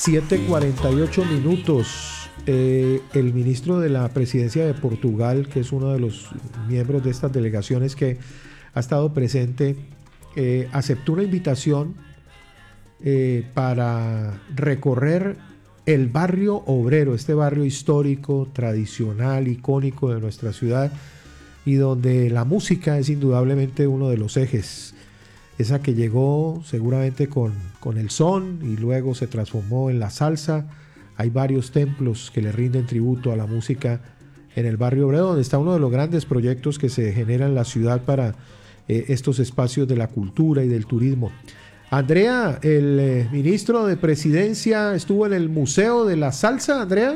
7:48. El ministro de la presidencia de Portugal, que es uno de los miembros de estas delegaciones que ha estado presente, aceptó una invitación para recorrer el barrio obrero, este barrio histórico, tradicional, icónico de nuestra ciudad, y donde la música es indudablemente uno de los ejes. Esa que llegó seguramente con el son y luego se transformó en la salsa. Hay varios templos que le rinden tributo a la música en el barrio obrero, donde está uno de los grandes proyectos que se genera en la ciudad para estos espacios de la cultura y del turismo. Andrea, el ministro de Presidencia estuvo en el Museo de la Salsa, Andrea.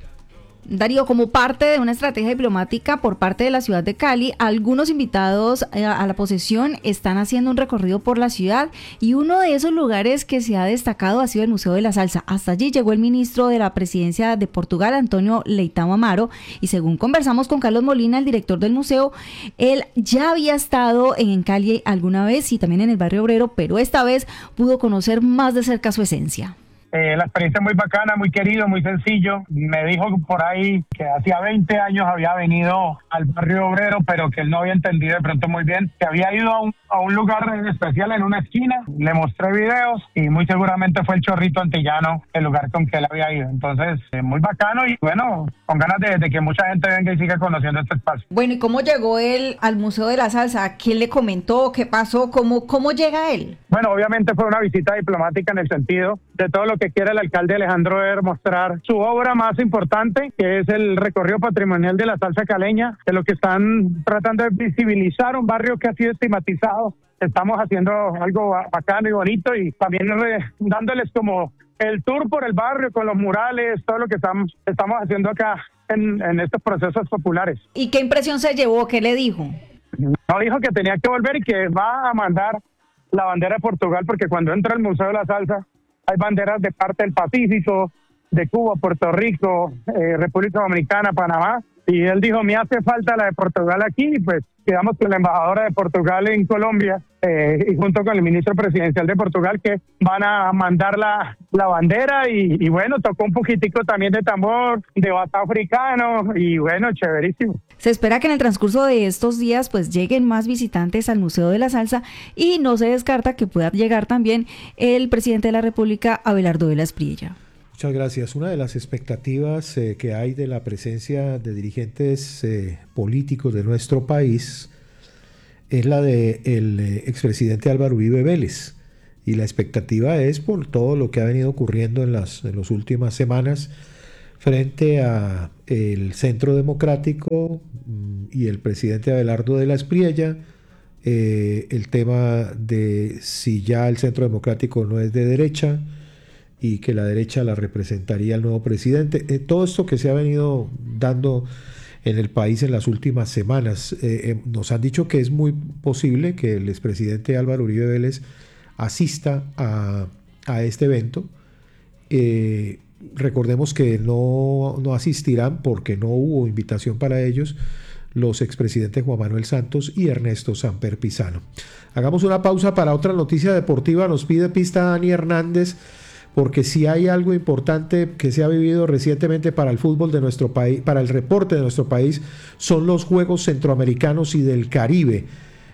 Darío, como parte de una estrategia diplomática por parte de la ciudad de Cali, algunos invitados a la posesión están haciendo un recorrido por la ciudad y uno de esos lugares que se ha destacado ha sido el Museo de la Salsa. Hasta allí llegó el ministro de la Presidencia de Portugal, Antonio Leitão Amaro, y según conversamos con Carlos Molina, el director del museo, él ya había estado en Cali alguna vez y también en el barrio obrero, pero esta vez pudo conocer más de cerca su esencia. La experiencia muy bacana, muy querido, muy sencillo. Me dijo por ahí que hacía 20 años había venido al barrio obrero, pero que él no había entendido de pronto muy bien, que había ido a un lugar especial en una esquina. Le mostré videos y muy seguramente fue el Chorrito Antillano, el lugar con que él había ido. Entonces, muy bacano y bueno, con ganas de que mucha gente venga y siga conociendo este espacio. Bueno, ¿y cómo llegó él al Museo de la Salsa? ¿Quién le comentó? ¿Qué pasó? ¿Cómo llega él? Bueno, obviamente fue una visita diplomática en el sentido de todo lo que quiere el alcalde Alejandro Herr mostrar su obra más importante, que es el recorrido patrimonial de la salsa caleña, de lo que están tratando de visibilizar un barrio que ha sido estigmatizado. Estamos haciendo algo bacano y bonito y también dándoles como el tour por el barrio con los murales, todo lo que estamos haciendo acá en estos procesos populares. ¿Y qué impresión se llevó? ¿Qué le dijo? No, dijo que tenía que volver y que va a mandar la bandera de Portugal, porque cuando entra al Museo de la Salsa hay banderas de parte del Pacífico, de Cuba, Puerto Rico, República Dominicana, Panamá, y él dijo, me hace falta la de Portugal aquí, y pues quedamos con la embajadora de Portugal en Colombia, y junto con el ministro presidencial de Portugal, que van a mandar la bandera, y bueno, tocó un poquitico también de tambor, de bata africano, y bueno, chéverísimo. Se espera que en el transcurso de estos días pues lleguen más visitantes al Museo de la Salsa y no se descarta que pueda llegar también el presidente de la República, Abelardo de la Espriella. Muchas gracias. Una de las expectativas que hay de la presencia de dirigentes políticos de nuestro país es la del expresidente Álvaro Uribe Vélez. Y la expectativa es por todo lo que ha venido ocurriendo en las últimas semanas frente a el Centro Democrático y el presidente Abelardo de la Espriella, el tema de si ya el Centro Democrático no es de derecha y que la derecha la representaría el nuevo presidente. Todo esto que se ha venido dando en el país en las últimas semanas, nos han dicho que es muy posible que el expresidente Álvaro Uribe Vélez asista a este evento. Recordemos que no asistirán porque no hubo invitación para ellos los expresidentes Juan Manuel Santos y Ernesto Samper Pizano. Hagamos una pausa para otra noticia deportiva. Nos pide pista Dani Hernández, porque si hay algo importante que se ha vivido recientemente para el fútbol de nuestro país, para el reporte de nuestro país, son los Juegos Centroamericanos y del Caribe.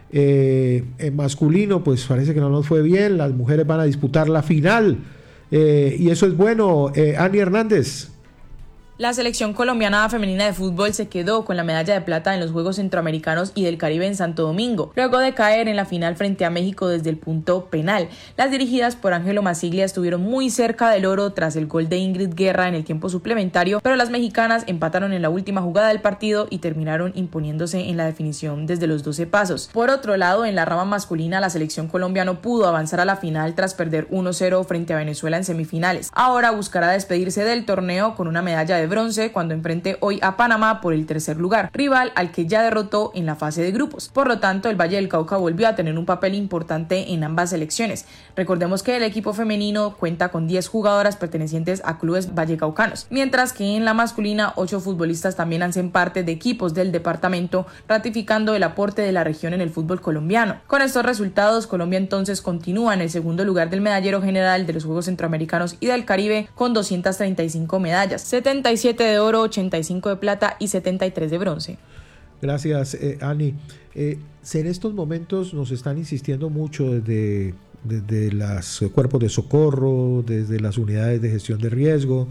En masculino, pues parece que no nos fue bien. Las mujeres van a disputar la final. Y eso es bueno. Ani Hernández. La selección colombiana femenina de fútbol se quedó con la medalla de plata en los Juegos Centroamericanos y del Caribe en Santo Domingo, luego de caer en la final frente a México desde el punto penal. Las dirigidas por Ángelo Masiglia estuvieron muy cerca del oro tras el gol de Ingrid Guerra en el tiempo suplementario, pero las mexicanas empataron en la última jugada del partido y terminaron imponiéndose en la definición desde los 12 pasos. Por otro lado, en la rama masculina, la selección colombiana no pudo avanzar a la final tras perder 1-0 frente a Venezuela en semifinales. Ahora buscará despedirse del torneo con una medalla de bronce cuando enfrente hoy a Panamá por el tercer lugar, rival al que ya derrotó en la fase de grupos. Por lo tanto, el Valle del Cauca volvió a tener un papel importante en ambas selecciones. Recordemos que el equipo femenino cuenta con 10 jugadoras pertenecientes a clubes vallecaucanos, mientras que en la masculina 8 futbolistas también hacen parte de equipos del departamento, ratificando el aporte de la región en el fútbol colombiano. Con estos resultados, Colombia entonces continúa en el segundo lugar del medallero general de los Juegos Centroamericanos y del Caribe con 235 medallas, 77 de oro, 85 de plata y 73 de bronce. Gracias, Ani. En estos momentos nos están insistiendo mucho desde los cuerpos de socorro, desde las unidades de gestión de riesgo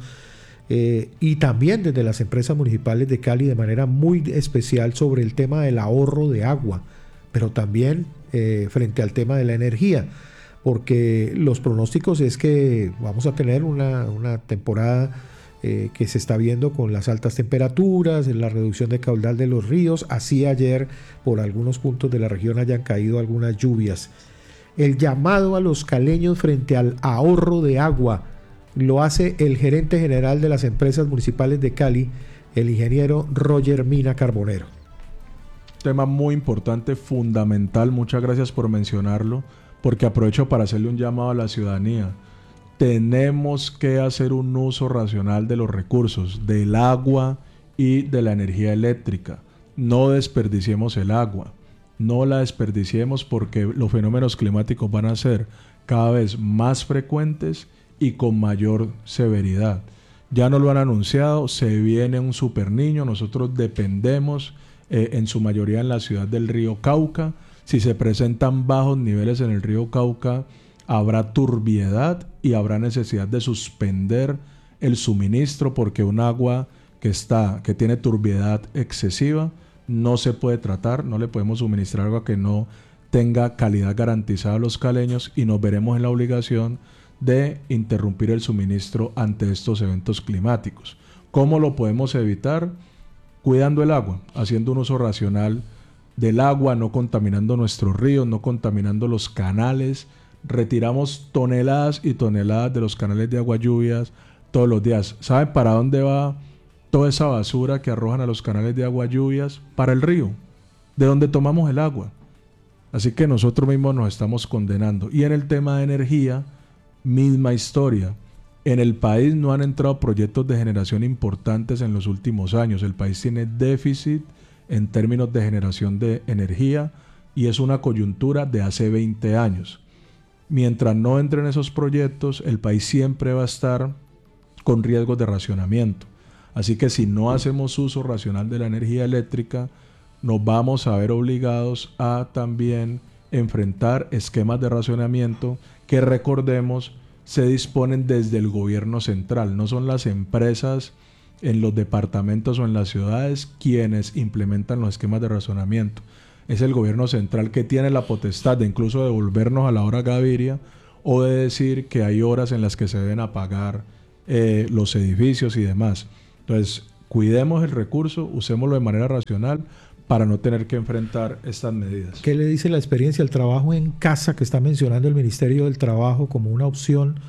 y también desde las empresas municipales de Cali de manera muy especial sobre el tema del ahorro de agua, pero también frente al tema de la energía, porque los pronósticos es que vamos a tener una temporada que se está viendo con las altas temperaturas, la reducción de caudal de los ríos. Así ayer por algunos puntos de la región hayan caído algunas lluvias. El llamado a los caleños frente al ahorro de agua lo hace el gerente general de las empresas municipales de Cali, el ingeniero Roger Mina Carbonero. Tema muy importante, fundamental, muchas gracias por mencionarlo, porque aprovecho para hacerle un llamado a la ciudadanía. Tenemos que hacer un uso racional de los recursos, del agua y de la energía eléctrica. No desperdiciemos el agua, no la desperdiciemos porque los fenómenos climáticos van a ser cada vez más frecuentes y con mayor severidad. Ya nos lo han anunciado, se viene un super niño, nosotros dependemos en su mayoría en la ciudad del río Cauca. Si se presentan bajos niveles en el río Cauca, habrá turbiedad y habrá necesidad de suspender el suministro porque un agua que tiene turbiedad excesiva no se puede tratar, no le podemos suministrar agua que no tenga calidad garantizada a los caleños y nos veremos en la obligación de interrumpir el suministro ante estos eventos climáticos. ¿Cómo lo podemos evitar? Cuidando el agua, haciendo un uso racional del agua, no contaminando nuestros ríos, no contaminando los canales. Retiramos toneladas y toneladas de los canales de agua lluvias todos los días. ¿Saben para dónde va toda esa basura que arrojan a los canales de agua lluvias? Para el río, de donde tomamos el agua. Así que nosotros mismos nos estamos condenando. Y en el tema de energía, misma historia. En el país no han entrado proyectos de generación importantes en los últimos años. El país tiene déficit en términos de generación de energía y es una coyuntura de hace 20 años. Mientras no entren esos proyectos, el país siempre va a estar con riesgos de racionamiento. Así que si no hacemos uso racional de la energía eléctrica, nos vamos a ver obligados a también enfrentar esquemas de racionamiento que, recordemos, se disponen desde el gobierno central. No son las empresas en los departamentos o en las ciudades quienes implementan los esquemas de racionamiento. Es el gobierno central que tiene la potestad de incluso devolvernos a la hora Gaviria o de decir que hay horas en las que se deben apagar los edificios y demás. Entonces, cuidemos el recurso, usémoslo de manera racional para no tener que enfrentar estas medidas. ¿Qué le dice la experiencia del trabajo en casa que está mencionando el Ministerio del Trabajo como una opción?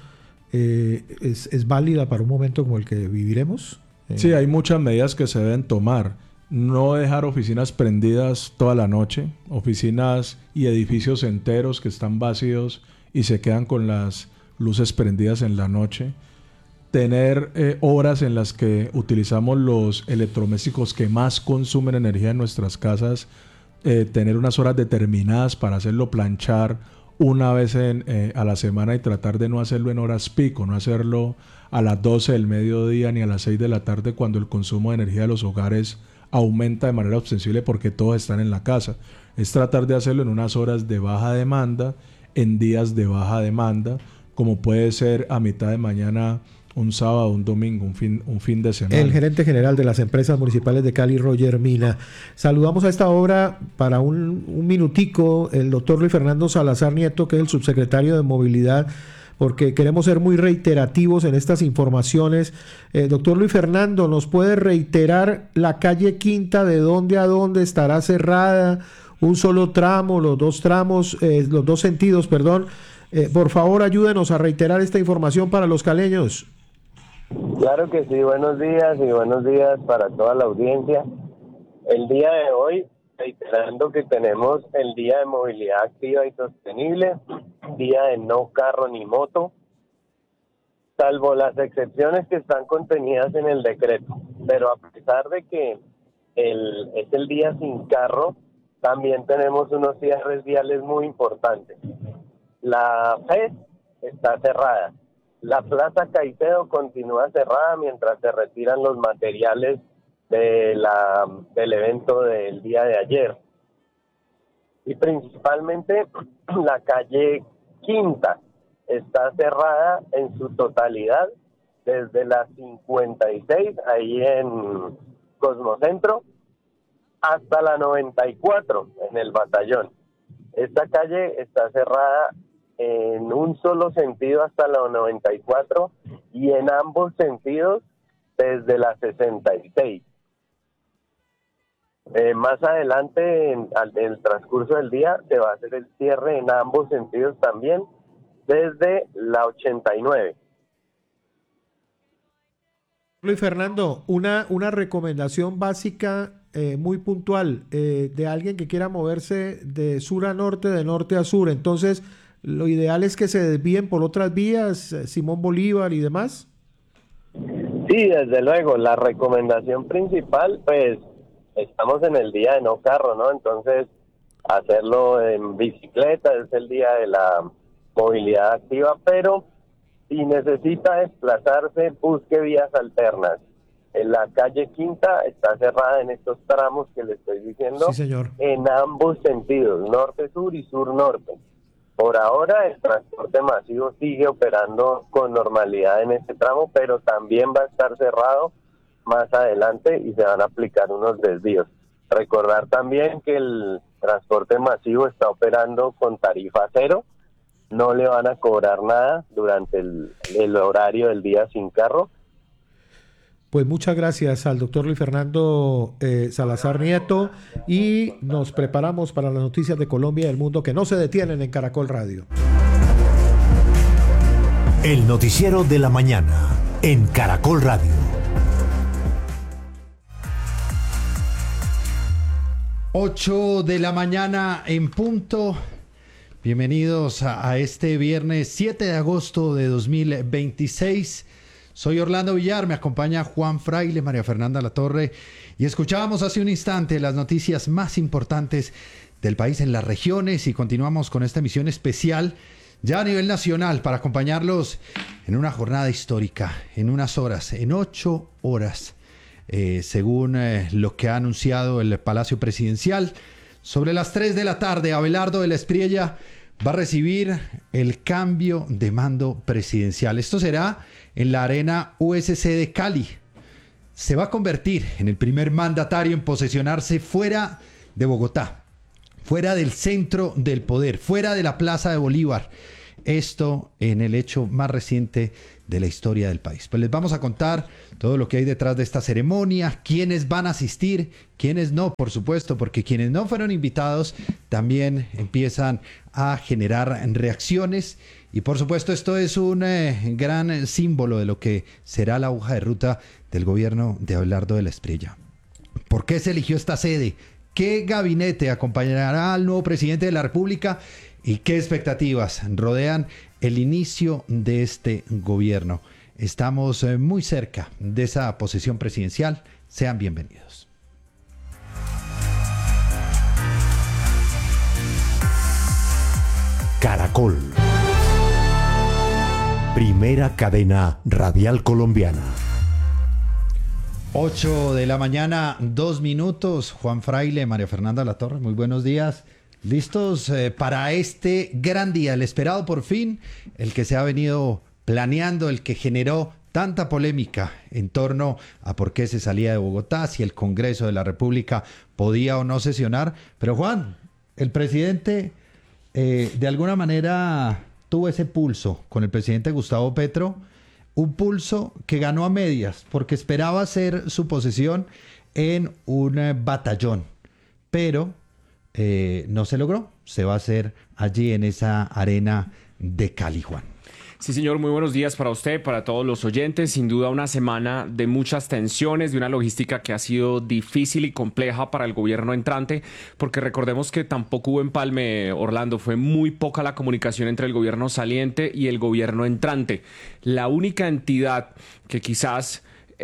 ¿Es válida para un momento como el que viviremos? Sí, hay muchas medidas que se deben tomar. No dejar oficinas prendidas toda la noche, oficinas y edificios enteros que están vacíos y se quedan con las luces prendidas en la noche. Tener horas en las que utilizamos los electrodomésticos que más consumen energía en nuestras casas, tener unas horas determinadas para hacerlo, planchar una vez a la semana y tratar de no hacerlo en horas pico, no hacerlo a las 12 del mediodía ni a las 6 de la tarde cuando el consumo de energía de los hogares aumenta de manera ostensible porque todos están en la casa. Es tratar de hacerlo en unas horas de baja demanda, en días de baja demanda, como puede ser a mitad de mañana, un sábado, un domingo, un fin de semana. El gerente general de las empresas municipales de Cali, Roger Mina. Saludamos a esta hora para un minutico el doctor Luis Fernando Salazar Nieto, que es el subsecretario de Movilidad, porque queremos ser muy reiterativos en estas informaciones. Doctor Luis Fernando, ¿nos puede reiterar la calle Quinta de dónde a dónde estará cerrada? ¿Un solo tramo, los dos tramos, los dos sentidos, perdón? Por favor, ayúdenos a reiterar esta información para los caleños. Claro que sí, buenos días y buenos días para toda la audiencia. El día de hoy, reiterando que tenemos el Día de Movilidad Activa y Sostenible, Día de No Carro ni Moto, salvo las excepciones que están contenidas en el decreto. Pero a pesar de que es el día sin carro, también tenemos unos cierres viales muy importantes. La FES está cerrada. La Plaza Caicedo continúa cerrada mientras se retiran los materiales del evento del día de ayer. Y principalmente la calle Quinta está cerrada en su totalidad desde las 56, ahí en Cosmocentro, hasta la 94 en el Batallón. Esta calle está cerrada en un solo sentido hasta la 94 y en ambos sentidos desde la 66. Más adelante, en el transcurso del día, se va a hacer el cierre en ambos sentidos también desde la 89. Luis Fernando, una recomendación básica muy puntual de alguien que quiera moverse de sur a norte, de norte a sur. Entonces, lo ideal es que se desvíen por otras vías, Simón Bolívar y demás. Sí, desde luego. La recomendación principal, pues, estamos en el día de no carro, ¿no? Entonces, hacerlo en bicicleta es el día de la movilidad activa, pero si necesita desplazarse, busque vías alternas. En la calle Quinta está cerrada en estos tramos que le estoy diciendo, sí, señor, en ambos sentidos, norte-sur y sur-norte. Por ahora el transporte masivo sigue operando con normalidad en este tramo, pero también va a estar cerrado más adelante y se van a aplicar unos desvíos. Recordar también que el transporte masivo está operando con tarifa cero, no le van a cobrar nada durante el horario del día sin carro. Pues muchas gracias al doctor Luis Fernando Salazar Nieto, y nos preparamos para las noticias de Colombia y del mundo que no se detienen en Caracol Radio. El noticiero de la mañana en Caracol Radio. 8 de la mañana en punto. Bienvenidos a este viernes 7 de agosto de 2026. Soy Orlando Villar, me acompaña Juan Fraile, María Fernanda Latorre, y escuchábamos hace un instante las noticias más importantes del país en las regiones, y continuamos con esta emisión especial ya a nivel nacional para acompañarlos en una jornada histórica, en unas horas, en 8 horas, según lo que ha anunciado el Palacio Presidencial. Sobre las 3 de la tarde, Abelardo de la Espriella va a recibir el cambio de mando presidencial. Esto será en la Arena USC de Cali. Se va a convertir en el primer mandatario en posesionarse fuera de Bogotá, fuera del centro del poder, fuera de la Plaza de Bolívar. Esto en el hecho más reciente de la historia del país. Pues les vamos a contar todo lo que hay detrás de esta ceremonia, quiénes van a asistir, quiénes no, por supuesto, porque quienes no fueron invitados también empiezan a generar reacciones. Y por supuesto esto es un gran símbolo de lo que será la hoja de ruta del gobierno de Abelardo de la Espriella. ¿Por qué se eligió esta sede? ¿Qué gabinete acompañará al nuevo presidente de la República? ¿Y qué expectativas rodean el inicio de este gobierno? Estamos muy cerca de esa posesión presidencial. Sean bienvenidos. Caracol. Primera cadena radial colombiana. 8 de la mañana, 2 minutos. Juan Fraile, María Fernanda Latorre, muy buenos días. ¿Listos para este gran día, el esperado por fin, el que se ha venido planeando, el que generó tanta polémica en torno a por qué se salía de Bogotá, si el Congreso de la República podía o no sesionar? Pero Juan, el presidente de alguna manera tuvo ese pulso con el presidente Gustavo Petro, un pulso que ganó a medias porque esperaba hacer su posesión en un batallón, pero no se logró. Se va a hacer allí en esa arena de Cali, Juan. Sí, señor, muy buenos días para usted, para todos los oyentes. Sin duda una semana de muchas tensiones, de una logística que ha sido difícil y compleja para el gobierno entrante, porque recordemos que tampoco hubo empalme, Orlando, fue muy poca la comunicación entre el gobierno saliente y el gobierno entrante. La única entidad que quizás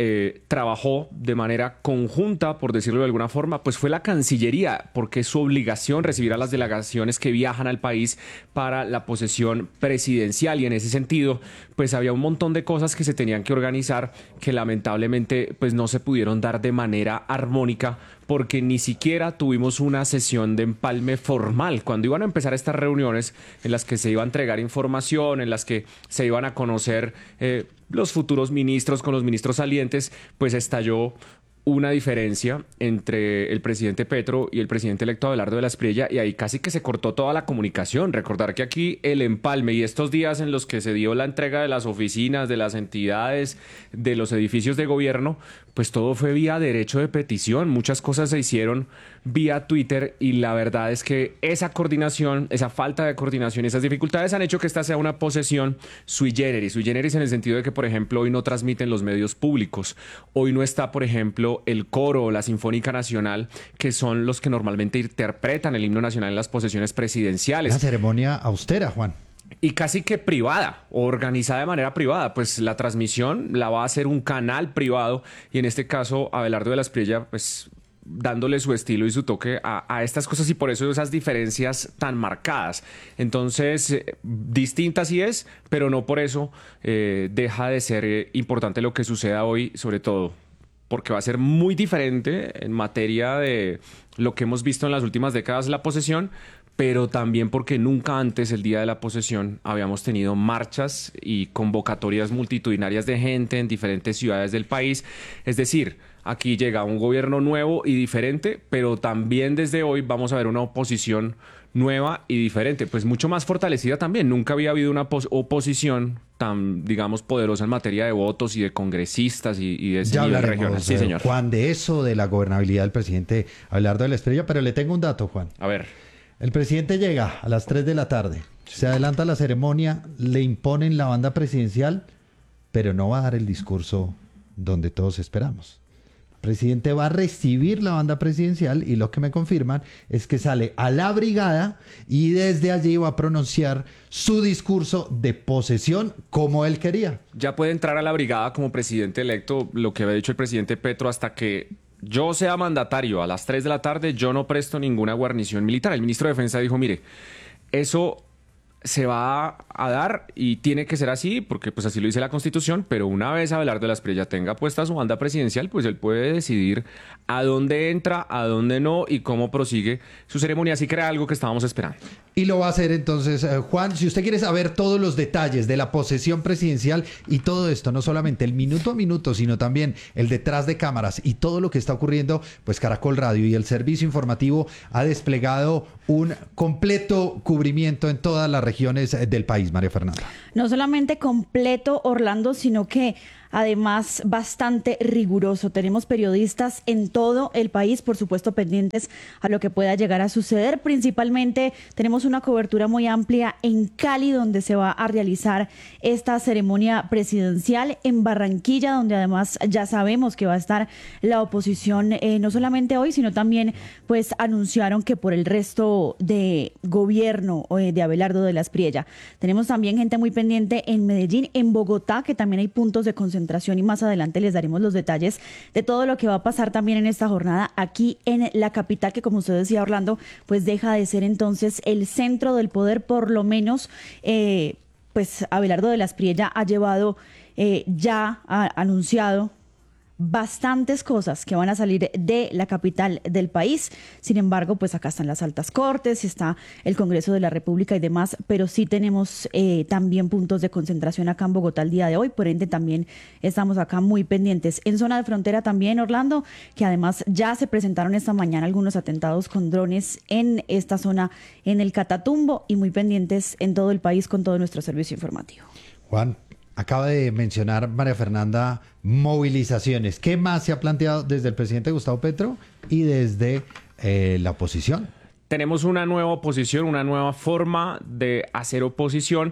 trabajó de manera conjunta, por decirlo de alguna forma, pues fue la Cancillería, porque es su obligación recibir a las delegaciones que viajan al país para la posesión presidencial, y en ese sentido pues había un montón de cosas que se tenían que organizar que lamentablemente pues no se pudieron dar de manera armónica, porque ni siquiera tuvimos una sesión de empalme formal. Cuando iban a empezar estas reuniones en las que se iba a entregar información, en las que se iban a conocer los futuros ministros con los ministros salientes, pues estalló una diferencia entre el presidente Petro y el presidente electo Abelardo de la Espriella, y ahí casi que se cortó toda la comunicación. Recordar que aquí el empalme y estos días en los que se dio la entrega de las oficinas, de las entidades, de los edificios de gobierno, pues todo fue vía derecho de petición. Muchas cosas se hicieron vía Twitter, y la verdad es que esa coordinación, esa falta de coordinación y esas dificultades han hecho que esta sea una posesión sui generis en el sentido de que, por ejemplo, hoy no transmiten los medios públicos, hoy no está, por ejemplo, el coro o la Sinfónica Nacional, que son los que normalmente interpretan el himno nacional en las posesiones presidenciales. Una ceremonia austera, Juan. Y casi que privada, organizada de manera privada, pues la transmisión la va a hacer un canal privado, y en este caso Abelardo de la Espriella, pues dándole su estilo y su toque a estas cosas, y por eso esas diferencias tan marcadas. Entonces, distinta sí es, pero no por eso deja de ser importante lo que suceda hoy, sobre todo porque va a ser muy diferente en materia de lo que hemos visto en las últimas décadas, la posesión, pero también porque nunca antes, el día de la posesión, habíamos tenido marchas y convocatorias multitudinarias de gente en diferentes ciudades del país. Es decir, aquí llega un gobierno nuevo y diferente, pero también desde hoy vamos a ver una oposición nueva y diferente, pues mucho más fortalecida también. Nunca había habido una oposición tan, digamos, poderosa en materia de votos y de congresistas y de ese nivel regional. Sí, señor. Juan, de eso, de la gobernabilidad del presidente Abelardo de la Espriella, pero le tengo un dato, Juan. A ver. El presidente llega a las 3 de la tarde, se adelanta la ceremonia, le imponen la banda presidencial, pero no va a dar el discurso donde todos esperamos. El presidente va a recibir la banda presidencial, y lo que me confirman es que sale a la brigada y desde allí va a pronunciar su discurso de posesión como él quería. Ya puede entrar a la brigada como presidente electo, lo que había dicho el presidente Petro: hasta que yo sea mandatario a las 3 de la tarde, yo no presto ninguna guarnición militar. El ministro de Defensa dijo: mire, eso se va a dar y tiene que ser así, porque pues así lo dice la Constitución, pero una vez Abelardo de la Espriella tenga puesta su banda presidencial, pues él puede decidir a dónde entra, a dónde no y cómo prosigue su ceremonia. Así que era algo que estábamos esperando. Y lo va a hacer entonces, Juan. Si usted quiere saber todos los detalles de la posesión presidencial y todo esto, no solamente el minuto a minuto, sino también el detrás de cámaras y todo lo que está ocurriendo, pues Caracol Radio y el servicio informativo ha desplegado un completo cubrimiento en todas las regiones del país, María Fernanda. No solamente completo, Orlando, sino que además bastante riguroso. Tenemos periodistas en todo el país, por supuesto, pendientes a lo que pueda llegar a suceder. Principalmente tenemos una cobertura muy amplia en Cali, donde se va a realizar esta ceremonia presidencial, en Barranquilla, donde además ya sabemos que va a estar la oposición, no solamente hoy, sino también pues anunciaron que por el resto de gobierno de Abelardo de la Espriella. Tenemos también gente muy pendiente en Medellín, en Bogotá, que también hay puntos de concentración, y más adelante les daremos los detalles de todo lo que va a pasar también en esta jornada aquí en la capital, que como usted decía, Orlando, pues deja de ser entonces el centro del poder. Por lo menos pues Abelardo de la Espriella ha llevado ha anunciado bastantes cosas que van a salir de la capital del país. Sin embargo, pues acá están las altas cortes, está el Congreso de la República y demás, pero sí tenemos también puntos de concentración acá en Bogotá el día de hoy. Por ende, también estamos acá muy pendientes. En zona de frontera también, Orlando, que además ya se presentaron esta mañana algunos atentados con drones en esta zona, en el Catatumbo, y muy pendientes en todo el país con todo nuestro servicio informativo. Juan, acaba de mencionar María Fernanda movilizaciones. ¿Qué más se ha planteado desde el presidente Gustavo Petro y desde la oposición? Tenemos una nueva oposición, una nueva forma de hacer oposición,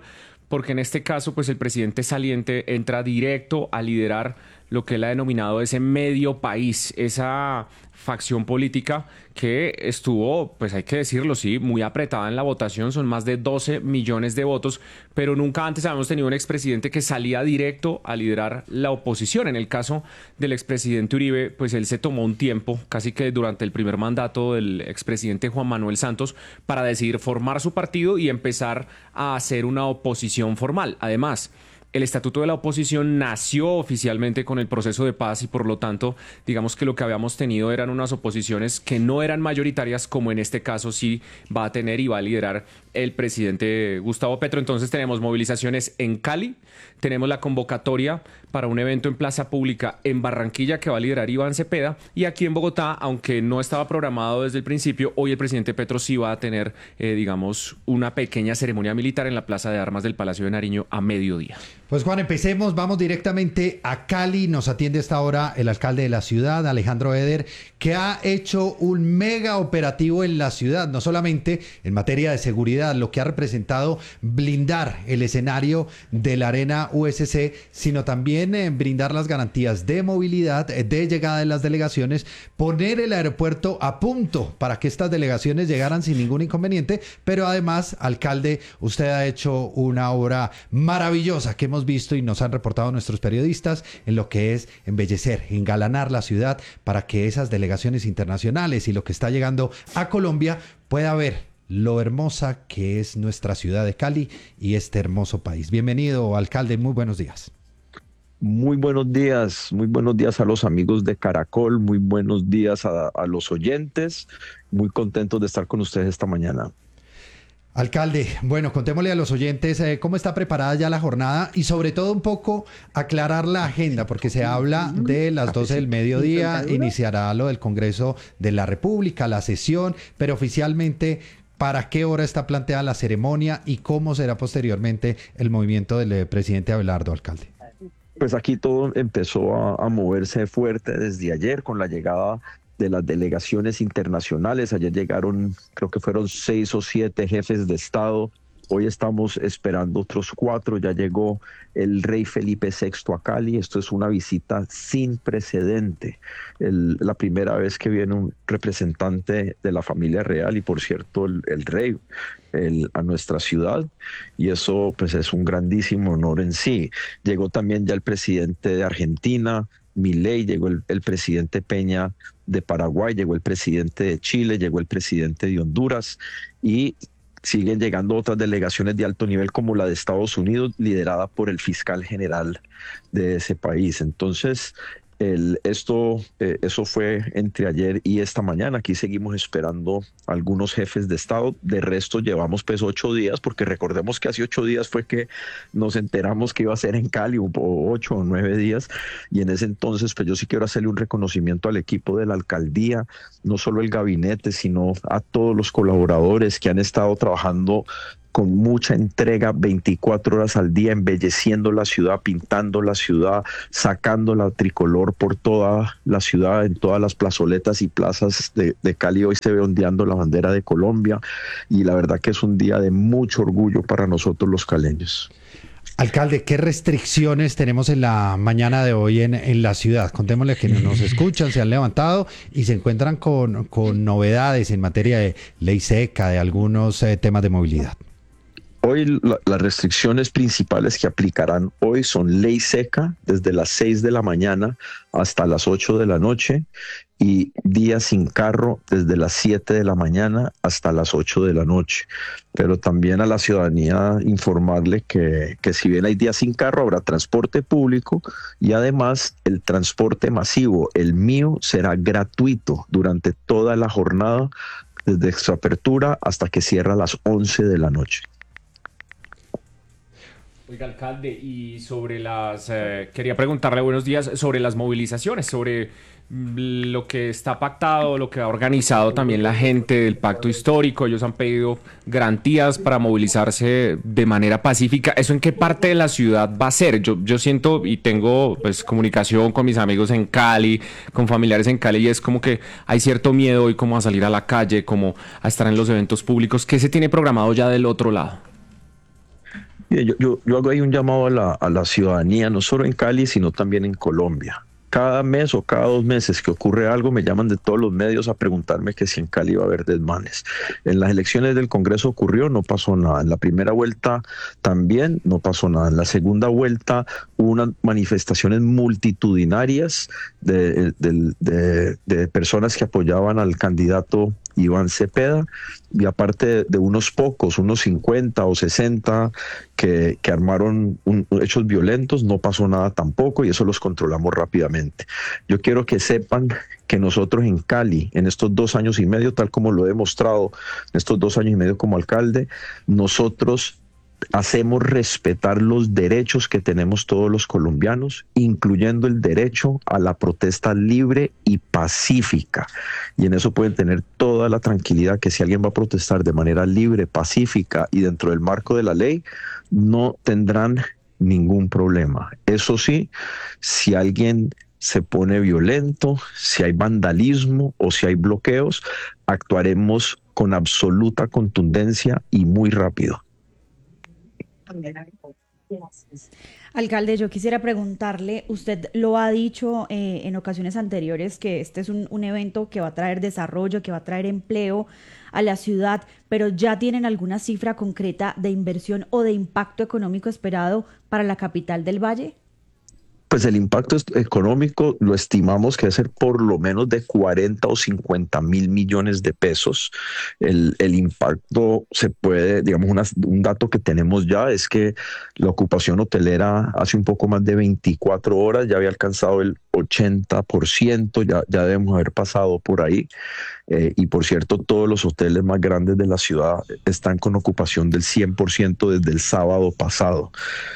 porque en este caso pues el presidente saliente entra directo a liderar lo que él ha denominado ese medio país, esa facción política que estuvo, pues hay que decirlo, sí, muy apretada en la votación, son más de 12 millones de votos, pero nunca antes habíamos tenido un expresidente que salía directo a liderar la oposición. En el caso del expresidente Uribe, pues él se tomó un tiempo, casi que durante el primer mandato del expresidente Juan Manuel Santos, para decidir formar su partido y empezar a hacer una oposición formal. Además, el estatuto de la oposición nació oficialmente con el proceso de paz y por lo tanto, digamos que lo que habíamos tenido eran unas oposiciones que no eran mayoritarias, como en este caso sí va a tener y va a liderar el presidente Gustavo Petro. Entonces tenemos movilizaciones en Cali, tenemos la convocatoria para un evento en Plaza Pública en Barranquilla que va a liderar Iván Cepeda, y aquí en Bogotá, aunque no estaba programado desde el principio, hoy el presidente Petro sí va a tener, digamos, una pequeña ceremonia militar en la Plaza de Armas del Palacio de Nariño a mediodía. Pues Juan, empecemos, vamos directamente a Cali. Nos atiende a esta hora el alcalde de la ciudad, Alejandro Eder, que ha hecho un mega operativo en la ciudad, no solamente en materia de seguridad, lo que ha representado blindar el escenario de la Arena USC, sino también brindar las garantías de movilidad, de llegada de las delegaciones, poner el aeropuerto a punto para que estas delegaciones llegaran sin ningún inconveniente, pero además, alcalde, usted ha hecho una obra maravillosa que hemos visto y nos han reportado nuestros periodistas en lo que es embellecer, engalanar la ciudad para que esas delegaciones internacionales y lo que está llegando a Colombia pueda ver lo hermosa que es nuestra ciudad de Cali y este hermoso país. Bienvenido, alcalde, muy buenos días. Muy buenos días a los amigos de Caracol, muy buenos días a los oyentes, muy contentos de estar con ustedes esta mañana. Alcalde, bueno, contémosle a los oyentes cómo está preparada ya la jornada y sobre todo un poco aclarar la agenda, porque se habla de las 12 del mediodía, iniciará lo del Congreso de la República, la sesión, pero oficialmente, ¿para qué hora está planteada la ceremonia y cómo será posteriormente el movimiento del presidente Abelardo, alcalde? Pues aquí todo empezó a moverse fuerte desde ayer con la llegada de las delegaciones internacionales. Ayer llegaron, creo que fueron 6 o 7 jefes de Estado. Hoy estamos esperando otros 4. Ya llegó el rey Felipe VI a Cali. Esto es una visita sin precedente. La primera vez que viene un representante de la familia real y, por cierto, el rey a nuestra ciudad. Y eso pues es un grandísimo honor en sí. Llegó también ya el presidente de Argentina, Milei, llegó el presidente Peña de Paraguay, llegó el presidente de Chile, llegó el presidente de Honduras y siguen llegando otras delegaciones de alto nivel como la de Estados Unidos, liderada por el fiscal general de ese país. Entonces, eso fue entre ayer y esta mañana. Aquí seguimos esperando algunos jefes de Estado. De resto llevamos pues 8 días, porque recordemos que hace 8 días fue que nos enteramos que iba a ser en Cali, o 8 o 9 días, y en ese entonces pues yo sí quiero hacerle un reconocimiento al equipo de la alcaldía, no solo el gabinete, sino a todos los colaboradores que han estado trabajando con mucha entrega 24 horas al día, embelleciendo la ciudad, pintando la ciudad, sacando la tricolor por toda la ciudad, en todas las plazoletas y plazas de Cali. Hoy se ve ondeando la bandera de Colombia y la verdad que es un día de mucho orgullo para nosotros los caleños. Alcalde, ¿qué restricciones tenemos en la mañana de hoy en la ciudad? Contémosle que nos escuchan, se han levantado y se encuentran con novedades en materia de ley seca, de algunos temas de movilidad. Hoy las restricciones principales que aplicarán hoy son ley seca desde las 6 de la mañana hasta las 8 de la noche y día sin carro desde las 7 de la mañana hasta las 8 de la noche. Pero también a la ciudadanía informarle que si bien hay días sin carro, habrá transporte público y además el transporte masivo, el mío, será gratuito durante toda la jornada desde su apertura hasta que cierra a las 11 de la noche. Oiga, alcalde, y sobre quería preguntarle, buenos días, sobre las movilizaciones, sobre lo que está pactado, lo que ha organizado también la gente del pacto histórico. Ellos han pedido garantías para movilizarse de manera pacífica. ¿Eso en qué parte de la ciudad va a ser? Yo siento y tengo pues comunicación con mis amigos en Cali, con familiares en Cali, y es como que hay cierto miedo hoy como a salir a la calle, como a estar en los eventos públicos. ¿Qué se tiene programado ya del otro lado? Yo hago ahí un llamado a la ciudadanía, no solo en Cali, sino también en Colombia. Cada mes o cada 2 meses que ocurre algo, me llaman de todos los medios a preguntarme que si en Cali va a haber desmanes. En las elecciones del Congreso ocurrió, no pasó nada. En la primera vuelta también no pasó nada. En la segunda vuelta hubo unas manifestaciones multitudinarias de personas que apoyaban al candidato Iván Cepeda, y aparte de unos pocos, unos 50 o 60 que armaron hechos violentos, no pasó nada tampoco, y eso los controlamos rápidamente. Yo quiero que sepan que nosotros en Cali, en estos 2 años y medio, tal como lo he demostrado en estos 2 años y medio como alcalde, nosotros hacemos respetar los derechos que tenemos todos los colombianos, incluyendo el derecho a la protesta libre y pacífica. Y en eso pueden tener toda la tranquilidad que si alguien va a protestar de manera libre, pacífica y dentro del marco de la ley, no tendrán ningún problema. Eso sí, si alguien se pone violento, si hay vandalismo o si hay bloqueos, actuaremos con absoluta contundencia y muy rápido. Alcalde, yo quisiera preguntarle, usted lo ha dicho en ocasiones anteriores, que este es un evento que va a traer desarrollo, que va a traer empleo a la ciudad, pero ¿ya tienen alguna cifra concreta de inversión o de impacto económico esperado para la capital del Valle? Pues el impacto económico lo estimamos que debe ser por lo menos de 40 o 50 mil millones de pesos. El impacto se puede, digamos, un dato que tenemos ya es que la ocupación hotelera hace un poco más de 24 horas ya había alcanzado el 80%, ya debemos haber pasado por ahí. Y por cierto, todos los hoteles más grandes de la ciudad están con ocupación del 100% desde el sábado pasado.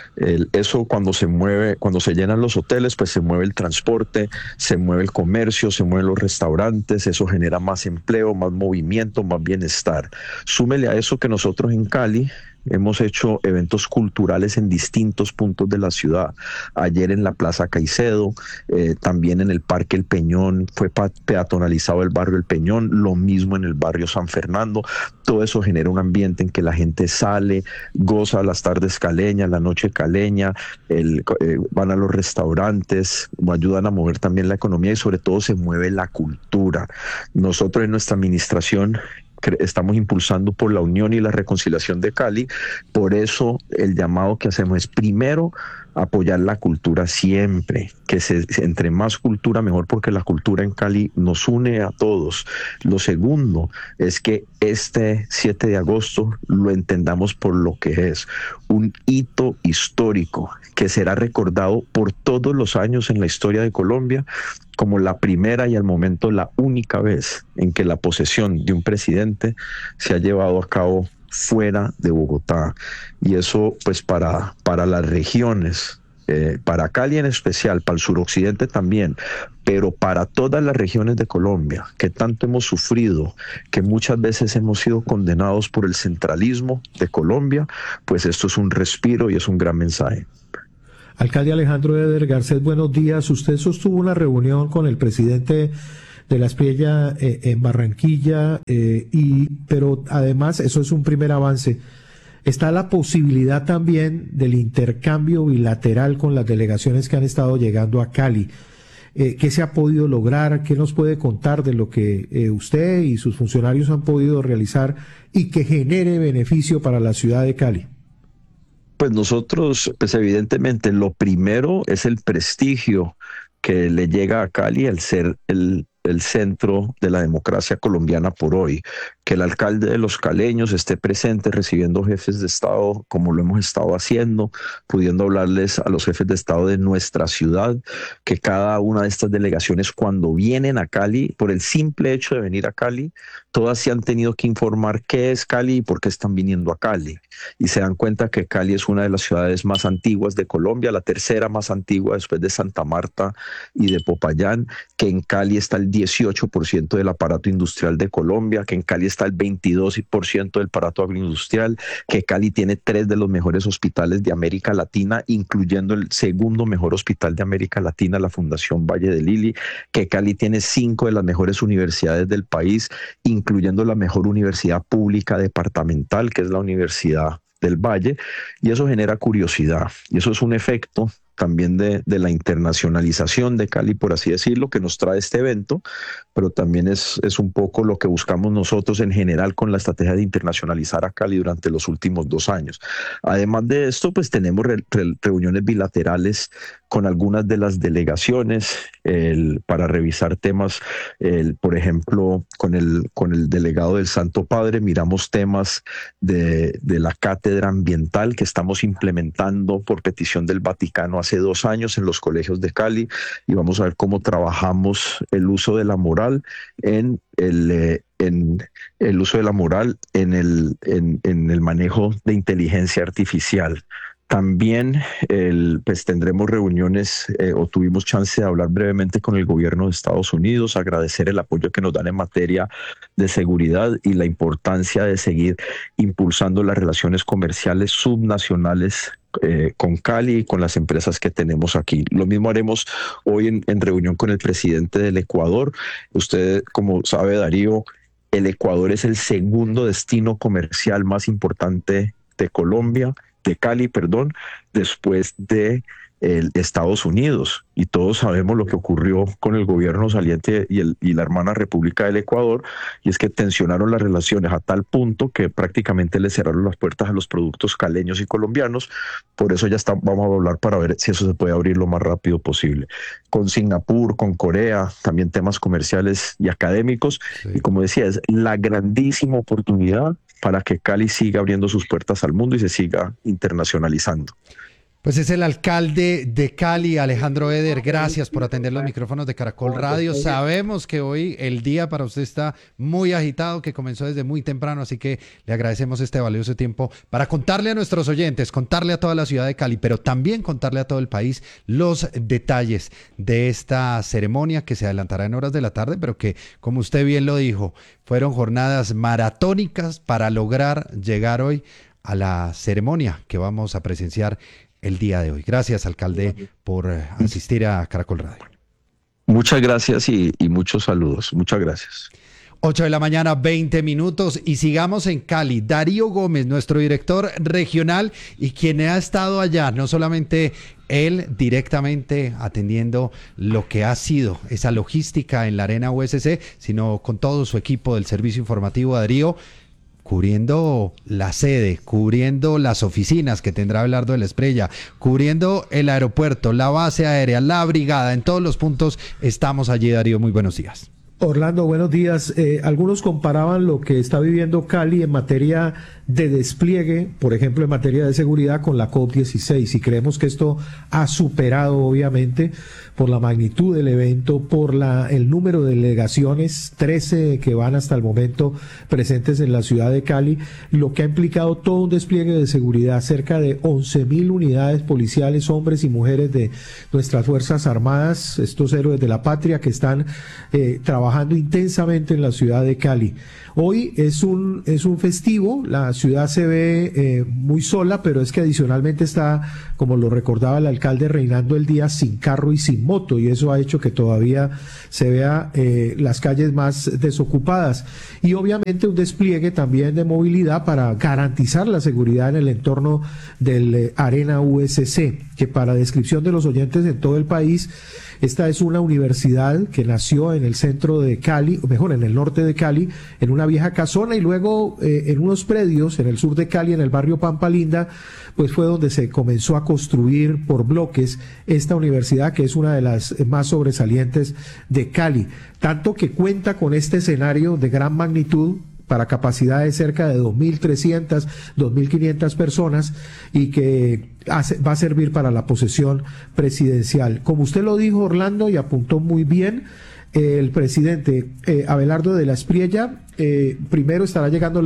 Eso cuando se llenan los hoteles, pues se mueve el transporte, se mueve el comercio, se mueven los restaurantes, eso genera más empleo, más movimiento, más bienestar. Súmele a eso que nosotros en Cali hemos hecho eventos culturales en distintos puntos de la ciudad. Ayer en la Plaza Caicedo, también en el Parque El Peñón, fue peatonalizado el barrio El Peñón, lo mismo en el barrio San Fernando. Todo eso genera un ambiente en que la gente sale, goza las tardes caleñas, la noche caleña, van a los restaurantes, ayudan a mover también la economía y sobre todo se mueve la cultura. Nosotros en nuestra administración estamos impulsando por la unión y la reconciliación de Cali. Por eso el llamado que hacemos es primero apoyar la cultura siempre, que entre más cultura mejor, porque la cultura en Cali nos une a todos. Lo segundo es que este 7 de agosto lo entendamos por lo que es un hito histórico que será recordado por todos los años en la historia de Colombia como la primera y al momento la única vez en que la posesión de un presidente se ha llevado a cabo fuera de Bogotá. Y eso pues para las regiones, para Cali en especial, para el suroccidente también, pero para todas las regiones de Colombia que tanto hemos sufrido, que muchas veces hemos sido condenados por el centralismo de Colombia, pues esto es un respiro y es un gran mensaje. Alcalde Alejandro Eder Garcés, buenos días. Usted sostuvo una reunión con el presidente de la Espriella en Barranquilla, pero además eso es un primer avance. Está la posibilidad también del intercambio bilateral con las delegaciones que han estado llegando a Cali. ¿Qué se ha podido lograr? ¿Qué nos puede contar de lo que usted y sus funcionarios han podido realizar y que genere beneficio para la ciudad de Cali? Pues nosotros, pues evidentemente lo primero es el prestigio que le llega a Cali al ser el centro de la democracia colombiana por hoy. Que el alcalde de los caleños esté presente recibiendo jefes de Estado como lo hemos estado haciendo, pudiendo hablarles a los jefes de Estado de nuestra ciudad, que cada una de estas delegaciones cuando vienen a Cali, por el simple hecho de venir a Cali, todas se han tenido que informar qué es Cali y por qué están viniendo a Cali. Y se dan cuenta que Cali es una de las ciudades más antiguas de Colombia, la tercera más antigua después de Santa Marta y de Popayán, que en Cali está el 18% del aparato industrial de Colombia, que en Cali está el 22% del aparato agroindustrial, que Cali tiene 3 de los mejores hospitales de América Latina, incluyendo el segundo mejor hospital de América Latina, la Fundación Valle de Lili, que Cali tiene 5 de las mejores universidades del país, incluyendo la mejor universidad pública departamental, que es la Universidad del Valle, y eso genera curiosidad, y eso es un efecto también de la internacionalización de Cali, por así decirlo, que nos trae este evento, pero también es un poco lo que buscamos nosotros en general con la estrategia de internacionalizar a Cali durante los últimos 2 años. Además de esto, pues tenemos reuniones bilaterales con algunas de las delegaciones para revisar temas, por ejemplo, con el delegado del Santo Padre, miramos temas de la cátedra ambiental que estamos implementando por petición del Vaticano hace 2 años en los colegios de Cali, y vamos a ver cómo trabajamos el uso de la moral en el manejo de inteligencia artificial. También pues tendremos reuniones o tuvimos chance de hablar brevemente con el gobierno de Estados Unidos, agradecer el apoyo que nos dan en materia de seguridad y la importancia de seguir impulsando las relaciones comerciales subnacionales con Cali y con las empresas que tenemos aquí. Lo mismo haremos hoy en reunión con el presidente del Ecuador. Usted, como sabe, Darío, el Ecuador es el segundo destino comercial más importante de Cali, después de Estados Unidos, y todos sabemos lo que ocurrió con el gobierno saliente y la hermana República del Ecuador, y es que tensionaron las relaciones a tal punto que prácticamente le cerraron las puertas a los productos caleños y colombianos. Por eso vamos a hablar para ver si eso se puede abrir lo más rápido posible. Con Singapur, con Corea, también temas comerciales y académicos, sí. Y como decía, es la grandísima oportunidad para que Cali siga abriendo sus puertas al mundo y se siga internacionalizando. Pues es el alcalde de Cali, Alejandro Eder. Gracias por atender los micrófonos de Caracol Radio. Sabemos que hoy el día para usted está muy agitado, que comenzó desde muy temprano, así que le agradecemos este valioso tiempo para contarle a nuestros oyentes, contarle a toda la ciudad de Cali, pero también contarle a todo el país los detalles de esta ceremonia que se adelantará en horas de la tarde, pero que, como usted bien lo dijo, fueron jornadas maratónicas para lograr llegar hoy a la ceremonia que vamos a presenciar el día de hoy. Gracias, alcalde, por asistir a Caracol Radio. Muchas gracias y muchos saludos. Muchas gracias. 8 de la mañana, 20 minutos, y sigamos en Cali. Darío Gómez, nuestro director regional y quien ha estado allá, no solamente él directamente atendiendo lo que ha sido esa logística en la Arena USC, sino con todo su equipo del servicio informativo. Darío, cubriendo la sede, cubriendo las oficinas que tendrá Abelardo de la Espriella, cubriendo el aeropuerto, la base aérea, la brigada, en todos los puntos estamos allí. Darío, muy buenos días. Orlando, buenos días. Algunos comparaban lo que está viviendo Cali en materia de despliegue, por ejemplo, en materia de seguridad, con la COP16, y creemos que esto ha superado, obviamente, por la magnitud del evento, por el número de delegaciones, 13 que van hasta el momento presentes en la ciudad de Cali, lo que ha implicado todo un despliegue de seguridad, cerca de 11.000 unidades policiales, hombres y mujeres de nuestras Fuerzas Armadas, estos héroes de la patria que están trabajando intensamente en la ciudad de Cali. Hoy es un festivo, la ciudad se ve muy sola, pero es que adicionalmente está, como lo recordaba el alcalde, reinando el día sin carro y sin moto, y eso ha hecho que todavía se vea las calles más desocupadas, y obviamente un despliegue también de movilidad para garantizar la seguridad en el entorno del Arena USC, que para descripción de los oyentes en todo el país, esta es una universidad que nació en el centro de Cali, o mejor, en el norte de Cali, en una vieja casona, y luego en unos predios en el sur de Cali, en el barrio Pampa Linda, pues fue donde se comenzó a construir por bloques esta universidad, que es una de las más sobresalientes de Cali, tanto que cuenta con este escenario de gran magnitud para capacidad de cerca de 2.300, 2.500 personas, y que va a servir para la posesión presidencial. Como usted lo dijo, Orlando, y apuntó muy bien, el presidente Abelardo de la Espriella, primero estará llegando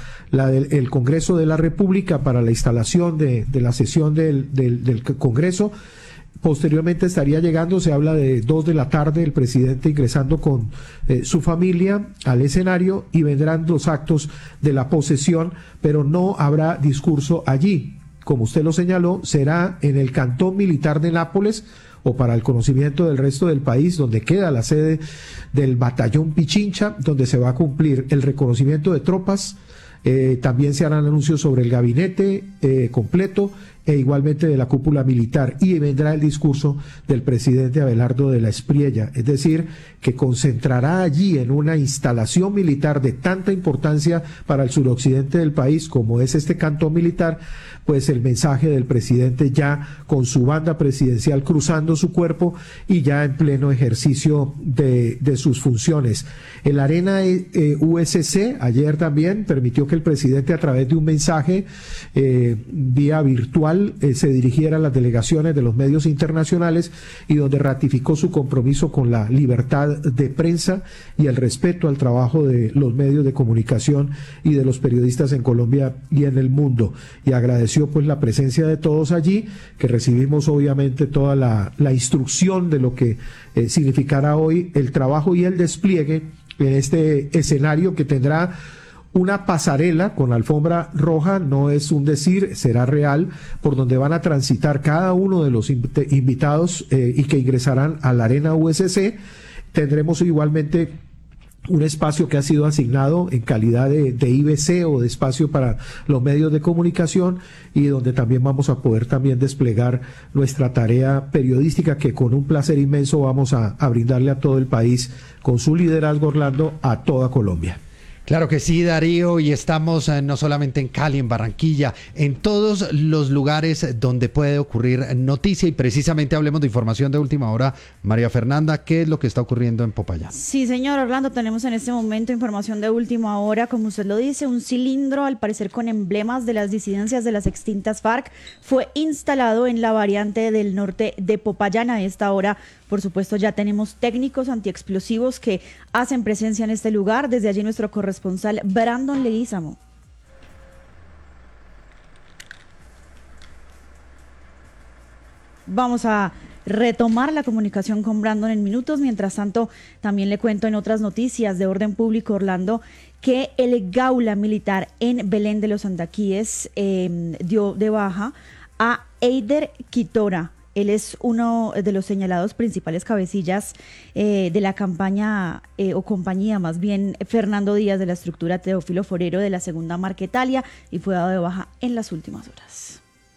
el Congreso de la República para la instalación de la sesión del Congreso. Posteriormente estaría llegando, se habla de 2 de la tarde, el presidente ingresando con su familia al escenario, y vendrán los actos de la posesión, pero no habrá discurso allí. Como usted lo señaló, será en el Cantón Militar de Nápoles, o para el conocimiento del resto del país, donde queda la sede del Batallón Pichincha, donde se va a cumplir el reconocimiento de tropas, También se harán anuncios sobre el gabinete completo e igualmente de la cúpula militar, y vendrá el discurso del presidente Abelardo de la Espriella, es decir, que concentrará allí en una instalación militar de tanta importancia para el suroccidente del país como es este cantón militar, pues el mensaje del presidente ya con su banda presidencial cruzando su cuerpo y ya en pleno ejercicio de sus funciones. El Arena USC ayer también permitió que el presidente, a través de un mensaje vía virtual, se dirigiera a las delegaciones de los medios internacionales y donde ratificó su compromiso con la libertad de prensa y el respeto al trabajo de los medios de comunicación y de los periodistas en Colombia y en el mundo, y agradeció pues la presencia de todos allí, que recibimos obviamente toda la instrucción de lo que significará hoy el trabajo y el despliegue en este escenario que tendrá una pasarela con alfombra roja, no es un decir, será real, por donde van a transitar cada uno de los invitados y que ingresarán a la Arena USC. Tendremos igualmente un espacio que ha sido asignado en calidad de IBC o de espacio para los medios de comunicación, y donde también vamos a poder también desplegar nuestra tarea periodística, que con un placer inmenso vamos a brindarle a todo el país, con su liderazgo, Orlando, a toda Colombia. Claro que sí, Darío, y estamos no solamente en Cali, en Barranquilla, en todos los lugares donde puede ocurrir noticia, y precisamente hablemos de información de última hora. María Fernanda, ¿qué es lo que está ocurriendo en Popayán? Sí, señor Orlando, tenemos en este momento información de última hora, como usted lo dice, un cilindro al parecer con emblemas de las disidencias de las extintas FARC fue instalado en la variante del norte de Popayán. A esta hora, por supuesto, ya tenemos técnicos antiexplosivos que hacen presencia en este lugar. Desde allí nuestro corresponsal Brandon Leguizamo. Vamos a retomar la comunicación con Brandon en minutos. Mientras tanto, también le cuento en otras noticias de orden público, Orlando, que el Gaula Militar en Belén de los Andaquíes dio de baja a Eider Quitora. Él es uno de los señalados principales cabecillas de la campaña o compañía, más bien, Fernando Díaz, de la estructura Teófilo Forero de la Segunda Marquetalia, y fue dado de baja en las últimas horas.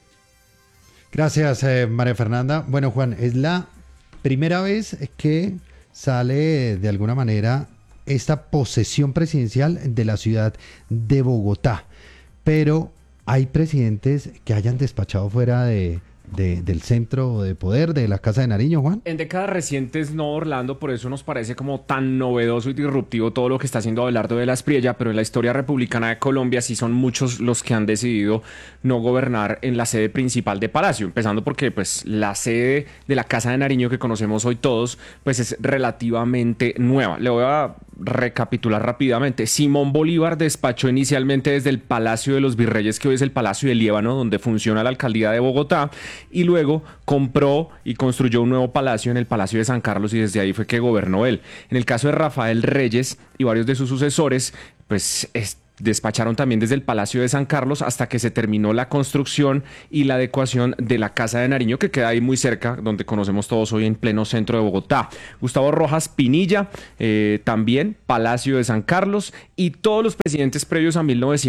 Gracias, María Fernanda. Bueno, Juan, es la primera vez que sale de alguna manera esta posesión presidencial de la ciudad de Bogotá, pero hay presidentes que hayan despachado fuera del centro de poder de la Casa de Nariño, Juan. En décadas recientes no, Orlando, por eso nos parece como tan novedoso y disruptivo todo lo que está haciendo Abelardo de la Espriella, pero en la historia republicana de Colombia sí son muchos los que han decidido no gobernar en la sede principal de Palacio, empezando porque pues la sede de la Casa de Nariño que conocemos hoy todos pues es relativamente nueva. Le voy a recapitular rápidamente. Simón Bolívar despachó inicialmente desde el Palacio de los Virreyes, que hoy es el Palacio del Líbano, donde funciona la alcaldía de Bogotá, y luego compró y construyó un nuevo palacio en el Palacio de San Carlos, y desde ahí fue que gobernó él. En el caso de Rafael Reyes y varios de sus sucesores, pues despacharon también desde el Palacio de San Carlos hasta que se terminó la construcción y la adecuación de la Casa de Nariño, que queda ahí muy cerca, donde conocemos todos hoy, en pleno centro de Bogotá. Gustavo Rojas Pinilla, también Palacio de San Carlos, y todos los presidentes previos a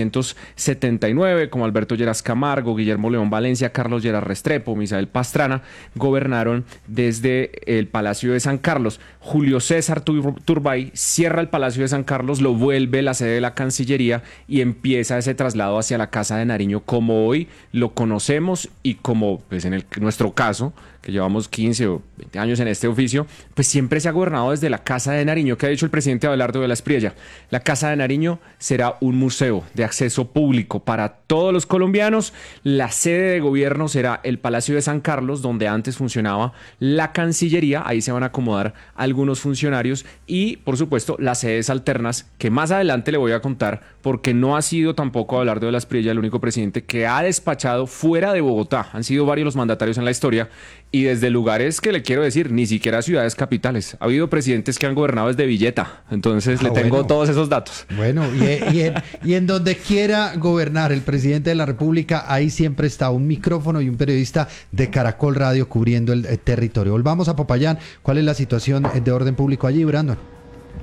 1979, como Alberto Lleras Camargo, Guillermo León Valencia, Carlos Lleras Restrepo, Misael Pastrana, gobernaron desde el Palacio de San Carlos. Julio César Turbay cierra el Palacio de San Carlos, lo vuelve la sede de la Cancillería, y empieza ese traslado hacia la Casa de Nariño como hoy lo conocemos, y como pues en nuestro caso, que llevamos 15 o 20 años en este oficio, pues siempre se ha gobernado desde la Casa de Nariño. ¿Qué ha dicho el presidente Abelardo de la Espriella? La Casa de Nariño será un museo de acceso público para todos los colombianos. La sede de gobierno será el Palacio de San Carlos, donde antes funcionaba la Cancillería. Ahí se van a acomodar algunos funcionarios, y por supuesto las sedes alternas, que más adelante le voy a contar, porque no ha sido tampoco Abelardo de la Espriella el único presidente que ha despachado fuera de Bogotá. Han sido varios los mandatarios en la historia, y desde lugares que le quiero decir, ni siquiera ciudades capitales. Ha habido presidentes que han gobernado desde Villeta, entonces le tengo todos esos datos. Bueno, y en donde quiera gobernar el presidente de la República, ahí siempre está un micrófono y un periodista de Caracol Radio cubriendo el territorio. Volvamos a Popayán. ¿Cuál es la situación de orden público allí, Brandon?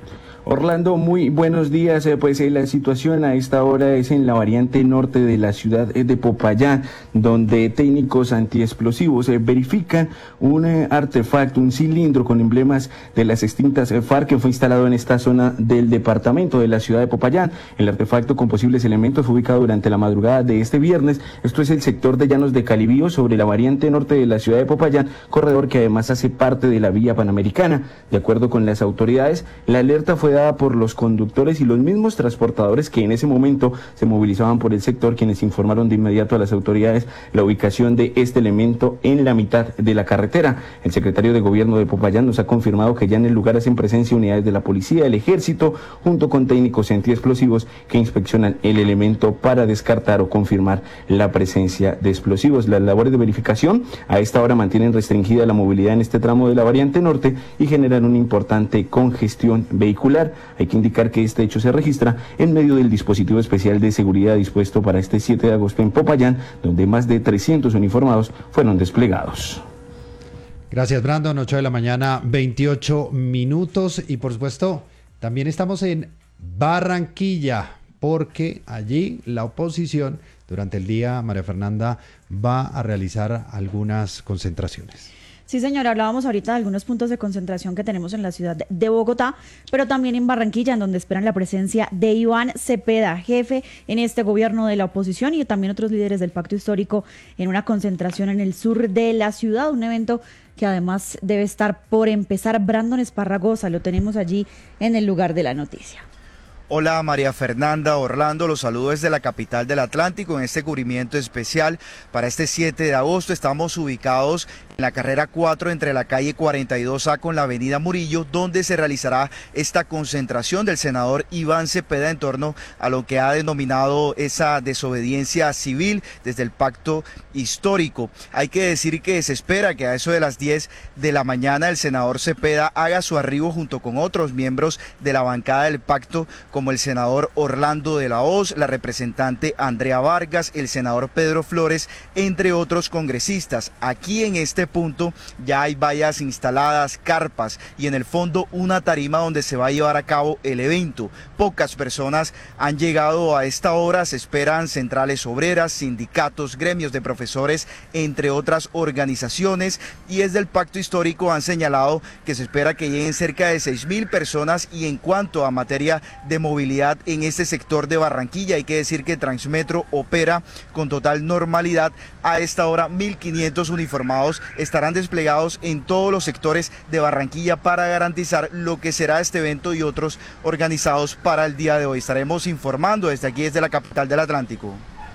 Orlando, muy buenos días. La situación a esta hora es en la variante norte de la ciudad de Popayán, donde técnicos antiexplosivos verifican un artefacto, un cilindro con emblemas de las extintas FARC que fue instalado en esta zona del departamento de la ciudad de Popayán. El artefacto con posibles elementos fue ubicado durante la madrugada de este viernes. Esto es el sector de Llanos de Calibío, sobre la variante norte de la ciudad de Popayán, corredor que además hace parte de la vía panamericana. De acuerdo con las autoridades, la alerta fue dada por los conductores y los mismos transportadores que en ese momento se movilizaban por el sector, quienes informaron de inmediato a las autoridades la ubicación de este elemento en la mitad de la carretera. El secretario de Gobierno de Popayán nos ha confirmado que ya en el lugar hacen presencia unidades de la policía, el ejército, junto con técnicos antiexplosivos que inspeccionan el elemento para descartar o confirmar la presencia de explosivos. Las labores de verificación a esta hora mantienen restringida la movilidad en este tramo de la variante norte y generan una importante congestión vehicular. Hay que indicar que este hecho se registra en medio del dispositivo especial de seguridad dispuesto para este 7 de agosto en Popayán, donde más de 300 uniformados fueron desplegados. Gracias, Brandon. 8 de la mañana, 28 minutos. Y por supuesto, también estamos en Barranquilla, porque allí la oposición durante el día, María Fernanda, va a realizar algunas concentraciones. Sí, señora, hablábamos ahorita de algunos puntos de concentración que tenemos en la ciudad de Bogotá, pero también en Barranquilla, en donde esperan la presencia de Iván Cepeda, jefe en este gobierno de la oposición, y también otros líderes del Pacto Histórico en una concentración en el sur de la ciudad, un evento que además debe estar por empezar. Brandon Esparragosa, lo tenemos allí en el lugar de la noticia. Hola María Fernanda, Orlando, los saludo desde la capital del Atlántico en este cubrimiento especial para este 7 de agosto. Estamos ubicados en la carrera 4 entre la calle 42A con la avenida Murillo, donde se realizará esta concentración del senador Iván Cepeda en torno a lo que ha denominado esa desobediencia civil desde el Pacto Histórico. Hay que decir que se espera que a eso de las 10 de la mañana el senador Cepeda haga su arribo junto con otros miembros de la bancada del Pacto, como el senador Orlando de la Hoz, la representante Andrea Vargas, el senador Pedro Flores, entre otros congresistas. Aquí en este punto ya hay vallas instaladas, carpas y en el fondo una tarima donde se va a llevar a cabo el evento. Pocas personas han llegado a esta hora, se esperan centrales obreras, sindicatos, gremios de profesores, entre otras organizaciones, y desde el Pacto Histórico han señalado que se espera que lleguen cerca de 6.000 personas. Y en cuanto a materia de movilidad en este sector de Barranquilla, hay que decir que Transmetro opera con total normalidad. A esta hora 1.500 uniformados estarán desplegados en todos los sectores de Barranquilla para garantizar lo que será este evento y otros organizados para el día de hoy. Estaremos informando desde aquí, desde la capital del Atlántico.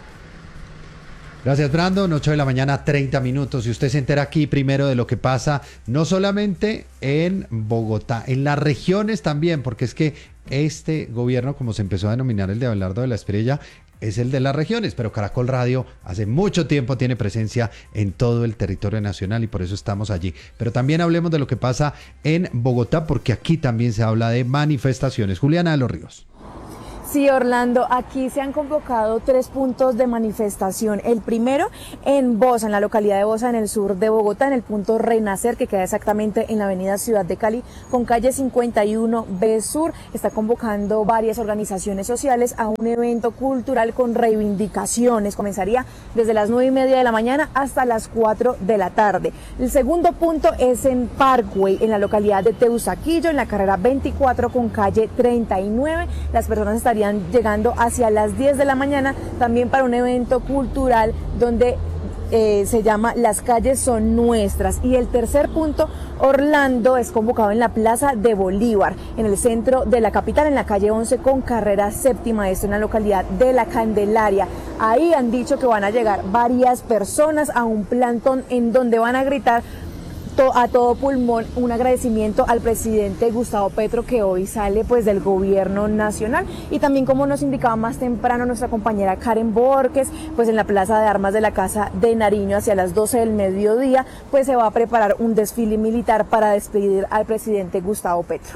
Gracias, Brandon. 8 de la mañana, 30 minutos. Y usted se entera aquí primero de lo que pasa, no solamente en Bogotá, en las regiones también, porque es que este gobierno, como se empezó a denominar el de Abelardo de la Espriella, es el de las regiones, pero Caracol Radio hace mucho tiempo tiene presencia en todo el territorio nacional y por eso estamos allí. Pero también hablemos de lo que pasa en Bogotá, porque aquí también se habla de manifestaciones. Juliana de los Ríos. Sí, Orlando, aquí se han convocado 3 puntos de manifestación. El primero en Bosa, en la localidad de Bosa, en el sur de Bogotá, en el punto Renacer, que queda exactamente en la avenida Ciudad de Cali, con calle 51B Sur. Está convocando varias organizaciones sociales a un evento cultural con reivindicaciones. Comenzaría desde las 9:30 de la mañana hasta las 4 de la tarde. El segundo punto es en Parkway, en la localidad de Teusaquillo, en la carrera 24 con calle 39. Las personas estarían llegando hacia las 10 de la mañana, también para un evento cultural donde se llama Las calles son nuestras. Y el tercer punto, Orlando, es convocado en la Plaza de Bolívar, en el centro de la capital, en la calle 11 con carrera séptima, esto en la localidad de La Candelaria. Ahí han dicho que van a llegar varias personas a un plantón en donde van a gritar a todo pulmón un agradecimiento al presidente Gustavo Petro, que hoy sale pues del gobierno nacional, y también, como nos indicaba más temprano nuestra compañera Karen Borges, pues en la Plaza de Armas de la Casa de Nariño hacia las 12 del mediodía pues se va a preparar un desfile militar para despedir al presidente Gustavo Petro.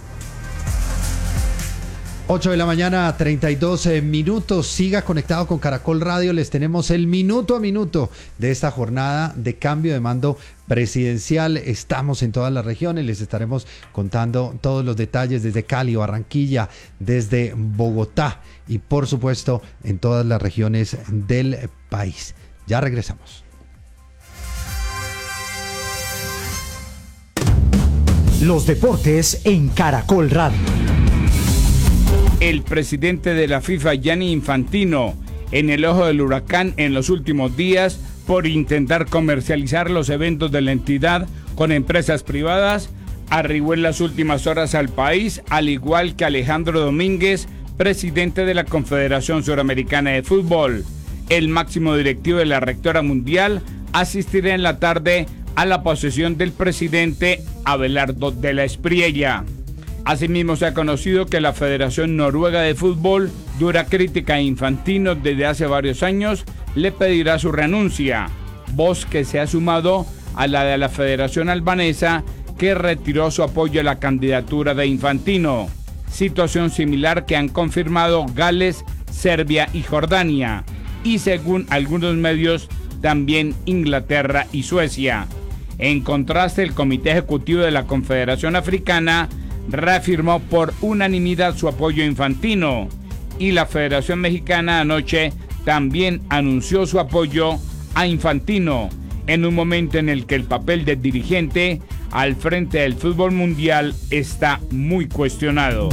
8 de la mañana, 32 minutos. Siga conectado con Caracol Radio. Les tenemos el minuto a minuto de esta jornada de cambio de mando presidencial. Estamos en todas las regiones, les estaremos contando todos los detalles desde Cali, Barranquilla, desde Bogotá y por supuesto en todas las regiones del país. Ya regresamos. Los deportes en Caracol Radio. El presidente de la FIFA, Gianni Infantino, en el ojo del huracán en los últimos días por intentar comercializar los eventos de la entidad con empresas privadas, arribó en las últimas horas al país, al igual que Alejandro Domínguez, presidente de la Confederación Suramericana de Fútbol. El máximo directivo de la rectora mundial asistirá en la tarde a la posesión del presidente Abelardo de la Espriella. Asimismo, se ha conocido que la Federación Noruega de Fútbol, dura crítica a Infantino desde hace varios años, le pedirá su renuncia, voz que se ha sumado a la de la Federación Albanesa, que retiró su apoyo a la candidatura de Infantino. Situación similar que han confirmado Gales, Serbia y Jordania, y según algunos medios, también Inglaterra y Suecia. En contraste, el Comité Ejecutivo de la Confederación Africana reafirmó por unanimidad su apoyo a Infantino, y la Federación Mexicana anoche también anunció su apoyo a Infantino, en un momento en el que el papel del dirigente al frente del fútbol mundial está muy cuestionado.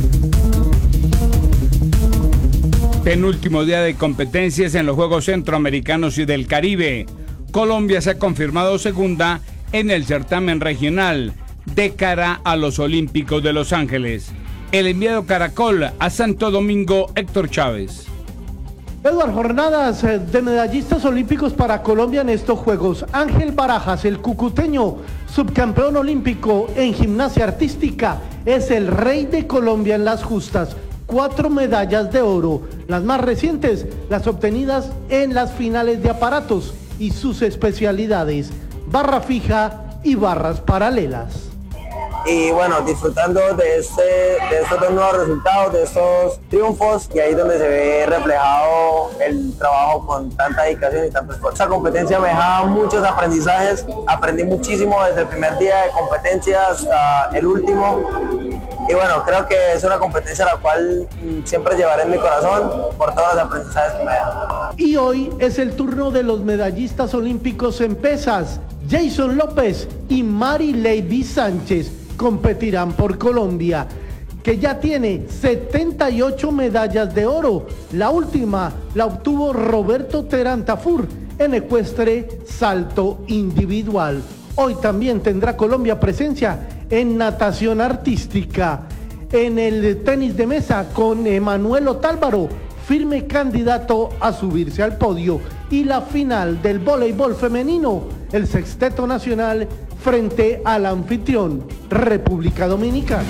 Penúltimo día de competencias en los Juegos Centroamericanos y del Caribe. Colombia se ha confirmado segunda en el certamen regional de cara a los Olímpicos de Los Ángeles. El enviado Caracol a Santo Domingo, Héctor Chávez. Eduard, jornadas de medallistas olímpicos para Colombia en estos Juegos. Ángel Barajas, el cucuteño, subcampeón olímpico en gimnasia artística, es el rey de Colombia en las justas. 4 medallas de oro, las más recientes, las obtenidas en las finales de aparatos y sus especialidades, barra fija y barras paralelas. Y bueno, disfrutando de estos dos nuevos resultados, de estos triunfos, y ahí es donde se ve reflejado el trabajo con tanta dedicación y tanto esfuerzo. Esta competencia me dejaba muchos aprendizajes, aprendí muchísimo desde el primer día de competencia hasta el último, y bueno, creo que es una competencia a la cual siempre llevaré en mi corazón por todos los aprendizajes que me dejan. Y hoy es el turno de los medallistas olímpicos en pesas. Jason López y Mari Leyvi Sánchez competirán por Colombia, que ya tiene 78 medallas de oro. La última la obtuvo Roberto Terán Tafur en ecuestre salto individual. Hoy también tendrá Colombia presencia en natación artística, en el tenis de mesa con Emanuel Otálvaro, firme candidato a subirse al podio, y la final del voleibol femenino, el sexteto nacional frente al anfitrión, República Dominicana.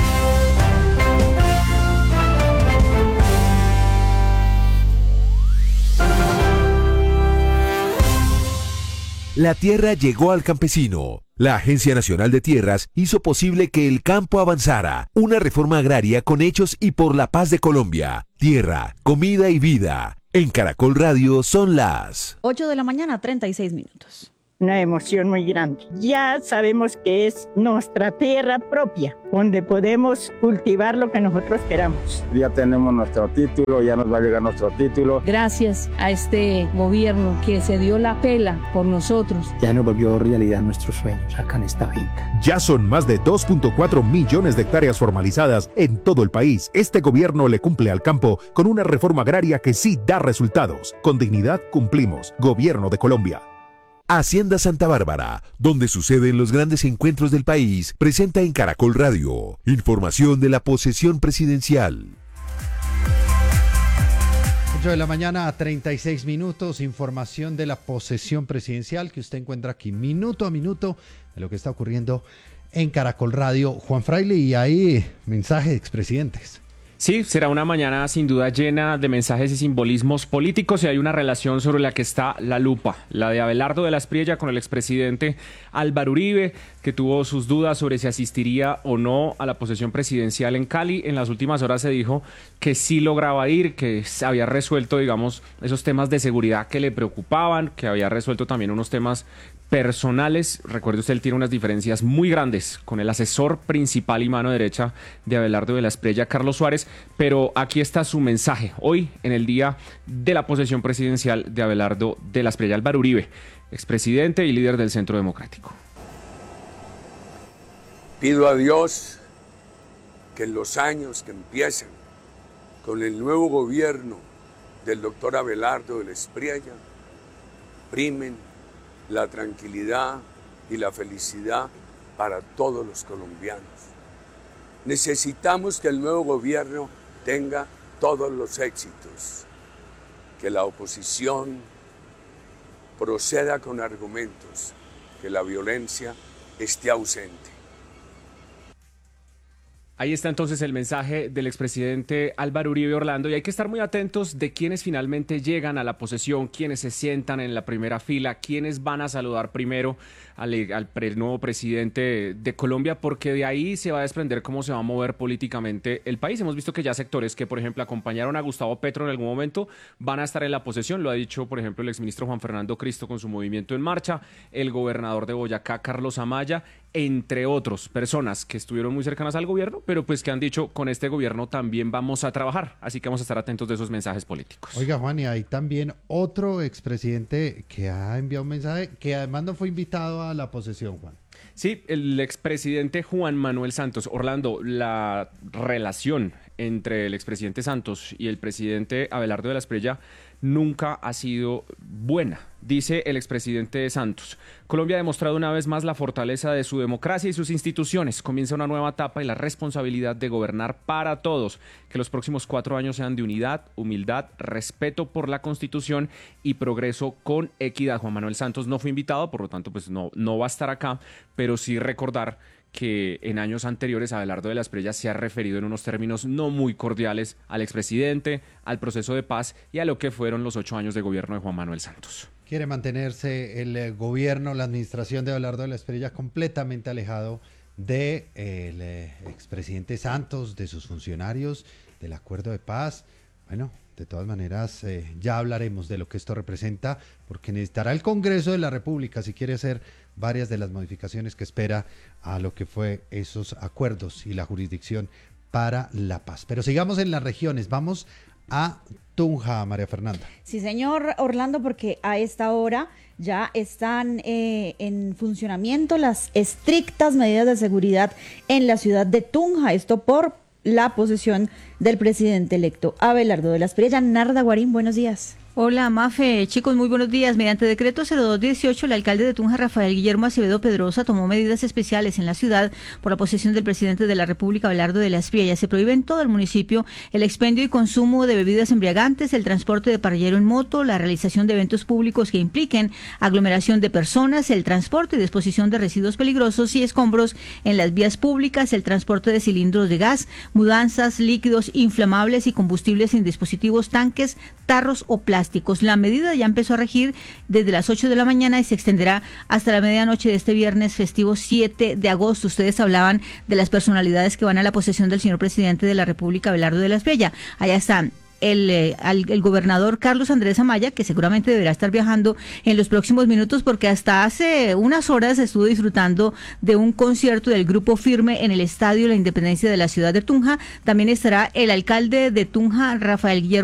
La tierra llegó al campesino. La Agencia Nacional de Tierras hizo posible que el campo avanzara. Una reforma agraria con hechos y por la paz de Colombia. Tierra, comida y vida. En Caracol Radio son las 8 de la mañana, 36 minutos. Una emoción muy grande. Ya sabemos que es nuestra tierra propia, donde podemos cultivar lo que nosotros queramos. Ya tenemos nuestro título, ya nos va a llegar nuestro título. Gracias a este gobierno que se dio la pela por nosotros. Ya nos volvió realidad nuestros sueños acá en esta finca. Ya son más de 2.4 millones de hectáreas formalizadas en todo el país. Este gobierno le cumple al campo con una reforma agraria que sí da resultados. Con dignidad cumplimos. Gobierno de Colombia. Hacienda Santa Bárbara, donde suceden los grandes encuentros del país, presenta en Caracol Radio información de la posesión presidencial. 8 de la mañana, 36 minutos, información de la posesión presidencial que usted encuentra aquí minuto a minuto de lo que está ocurriendo en Caracol Radio. Juan Fraile, y hay mensaje de expresidentes. Sí, será una mañana sin duda llena de mensajes y simbolismos políticos, y hay una relación sobre la que está la lupa, la de Abelardo de la Espriella con el expresidente Álvaro Uribe, que tuvo sus dudas sobre si asistiría o no a la posesión presidencial en Cali. En las últimas horas se dijo que sí lograba ir, que había resuelto, digamos, esos temas de seguridad que le preocupaban, que había resuelto también unos temas personales. Recuerde usted, él tiene unas diferencias muy grandes con el asesor principal y mano derecha de Abelardo de la Espriella, Carlos Suárez, pero aquí está su mensaje hoy en el día de la posesión presidencial de Abelardo de la Espriella. Álvaro Uribe, expresidente y líder del Centro Democrático. Pido a Dios que en los años que empiecen con el nuevo gobierno del doctor Abelardo de la Espriella primen la tranquilidad y la felicidad para todos los colombianos. Necesitamos que el nuevo gobierno tenga todos los éxitos, que la oposición proceda con argumentos, que la violencia esté ausente. Ahí está entonces el mensaje del expresidente Álvaro Uribe Orlando, y hay que estar muy atentos de quienes finalmente llegan a la posesión, quienes se sientan en la primera fila, quienes van a saludar primero al nuevo presidente de Colombia, porque de ahí se va a desprender cómo se va a mover políticamente el país. Hemos visto que ya sectores que, por ejemplo, acompañaron a Gustavo Petro en algún momento van a estar en la posesión. Lo ha dicho, por ejemplo, el exministro Juan Fernando Cristo con su Movimiento en Marcha, el gobernador de Boyacá, Carlos Amaya, entre otros, personas que estuvieron muy cercanas al gobierno, pero pues que han dicho, con este gobierno también vamos a trabajar. Así que vamos a estar atentos de esos mensajes políticos. Oiga, Juan, y hay también otro expresidente que ha enviado un mensaje que además no fue invitado a la posesión, Juan. Sí, el expresidente Juan Manuel Santos. Orlando, la relación entre el expresidente Santos y el presidente Abelardo de la Espriella nunca ha sido buena. Dice el expresidente Santos: Colombia ha demostrado una vez más la fortaleza de su democracia y sus instituciones. Comienza una nueva etapa y la responsabilidad de gobernar para todos. Que los próximos 4 años sean de unidad, humildad, respeto por la Constitución y progreso con equidad. Juan Manuel Santos no fue invitado, por lo tanto pues no va a estar acá, pero sí recordar que en años anteriores Abelardo de la Espriella se ha referido en unos términos no muy cordiales al expresidente, al proceso de paz y a lo que fueron los 8 años de gobierno de Juan Manuel Santos. Quiere mantenerse el gobierno, la administración de Abelardo de la Espriella completamente alejado del expresidente Santos, de sus funcionarios, del acuerdo de paz. Bueno, de todas maneras, ya hablaremos de lo que esto representa, porque necesitará el Congreso de la República si quiere hacer varias de las modificaciones que espera a lo que fue esos acuerdos y la jurisdicción para la paz. Pero sigamos en las regiones, vamos a Tunja, María Fernanda. Sí, señor Orlando, porque a esta hora ya están en funcionamiento las estrictas medidas de seguridad en la ciudad de Tunja, esto por la posesión del presidente electo Abelardo de la Espriella. Narda Guarín, buenos días. Hola, Mafe. Chicos, muy buenos días. Mediante decreto 0218, el alcalde de Tunja, Rafael Guillermo Acevedo Pedrosa, tomó medidas especiales en la ciudad por la posesión del presidente de la República, Abelardo de la Espriella. Se prohíbe en todo el municipio el expendio y consumo de bebidas embriagantes, el transporte de parrillero en moto, la realización de eventos públicos que impliquen aglomeración de personas, el transporte y disposición de residuos peligrosos y escombros en las vías públicas, el transporte de cilindros de gas, mudanzas, líquidos inflamables y combustibles en dispositivos, tanques, tarros o plásticos. La medida ya empezó a regir desde las 8 de la mañana y se extenderá hasta la medianoche de este viernes festivo 7 de agosto. Ustedes hablaban de las personalidades que van a la posesión del señor presidente de la República, Abelardo de la Espriella. Allá están el gobernador Carlos Andrés Amaya, que seguramente deberá estar viajando en los próximos minutos porque hasta hace unas horas estuvo disfrutando de un concierto del Grupo Firme en el Estadio La Independencia de la ciudad de Tunja. También estará el alcalde de Tunja, Rafael Guillermo